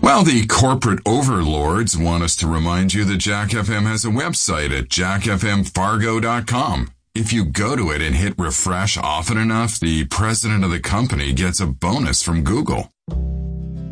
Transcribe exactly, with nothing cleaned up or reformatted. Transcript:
Well, the corporate overlords want us to remind you that Jack F M has a website at jack f m fargo dot com. If you go to it and hit refresh often enough, the president of the company gets a bonus from Google.